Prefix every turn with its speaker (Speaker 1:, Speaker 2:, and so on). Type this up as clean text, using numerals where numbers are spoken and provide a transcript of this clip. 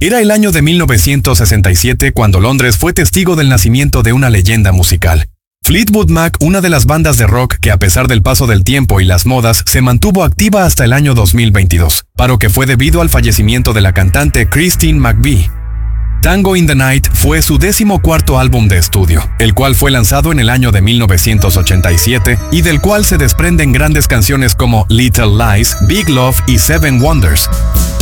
Speaker 1: Era el año de 1967 cuando Londres fue testigo del nacimiento de una leyenda musical. Fleetwood Mac, una de las bandas de rock que a pesar del paso del tiempo y las modas se mantuvo activa hasta el año 2022, paro que fue debido al fallecimiento de la cantante Christine McVie. Tango in the Night fue su 14º álbum de estudio, el cual fue lanzado en el año de 1987 y del cual se desprenden grandes canciones como Little Lies, Big Love y Seven Wonders.